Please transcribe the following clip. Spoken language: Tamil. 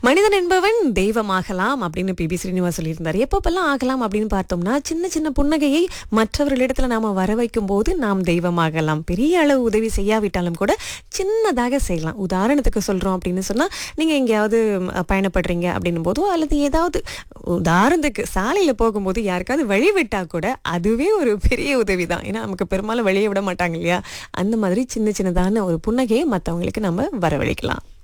மனிதன் என்பவன் தெய்வமாகலாம் அப்படின்னு பிபி ஸ்ரீனிவாஸ் சொல்லியிருந்தார். எப்பப்பெல்லாம் ஆகலாம் அப்படின்னு பார்த்தோம்னா, சின்ன சின்ன புன்னகையை மற்றவர்களிடத்துல நாம வர வைக்கும் போது நாம் தெய்வமாகலாம். பெரிய அளவு உதவி செய்யாவிட்டாலும் கூட சின்னதாக செய்யலாம். உதாரணத்துக்கு சொல்றோம் அப்படின்னு சொன்னா, நீங்க எங்கேயாவது பயணப்படுறீங்க அப்படின்னும் போதோ, அல்லது ஏதாவது உதாரணத்துக்கு சாலையில போகும்போது யாருக்காவது வழி விட்டா கூட அதுவே ஒரு பெரிய உதவி தான். ஏன்னா நமக்கு பெரும்பாலும் வழியை விட மாட்டாங்க இல்லையா? அந்த மாதிரி சின்ன சின்னதான ஒரு புன்னகையை மற்றவங்களுக்கு நம்ம வரவழைக்கலாம்.